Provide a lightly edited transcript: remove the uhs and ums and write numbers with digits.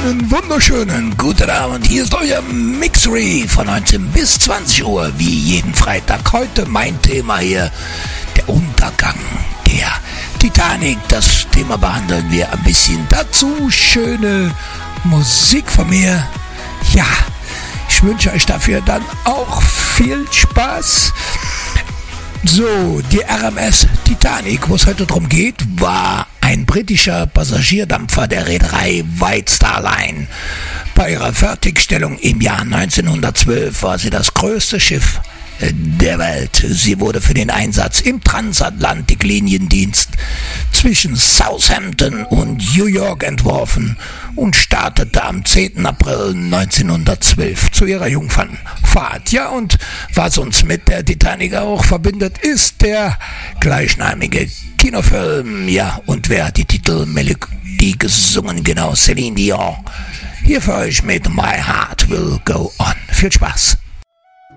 Einen wunderschönen guten Abend. Hier ist euer Mixery von 19 bis 20 Uhr, wie jeden Freitag. Heute mein Thema hier, der Untergang der Titanic. Das Thema behandeln wir ein bisschen. Dazu schöne Musik von mir. Ja, ich wünsche euch dafür dann auch viel Spaß. So, die RMS Titanic, wo es heute darum geht, war ein britischer Passagierdampfer der Reederei White Star Line. Bei ihrer Fertigstellung im Jahr 1912 war sie das größte Schiff der Welt. Sie wurde für den Einsatz im Transatlantik-Liniendienst zwischen Southampton und New York entworfen und startete am 10. April 1912 zu ihrer Jungfernfahrt. Ja, und was uns mit der Titanic auch verbindet, ist der gleichnamige Kinofilm. Ja, und wer hat die Titelmelodie gesungen? Genau, Celine Dion. Hier für euch mit My Heart Will Go On. Viel Spaß.